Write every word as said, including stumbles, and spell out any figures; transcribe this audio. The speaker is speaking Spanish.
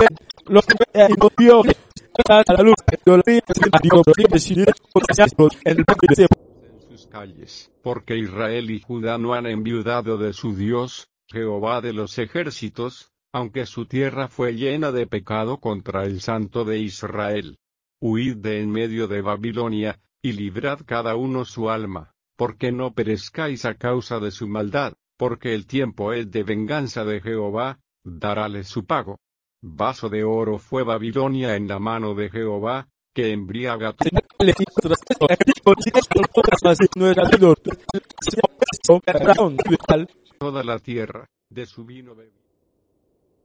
Lo que vio a la luz, yo lo vi, digo, en el de en sus calles, porque Israel y Judá no han enviudado de su Dios, Jehová de los ejércitos, aunque su tierra fue llena de pecado contra el Santo de Israel. Huid de en medio de Babilonia, y librad cada uno su alma, porque no perezcáis a causa de su maldad, porque el tiempo es de venganza de Jehová, darále su pago. Vaso de oro fue Babilonia en la mano de Jehová, que embriaga toda la tierra, de su vino bebida.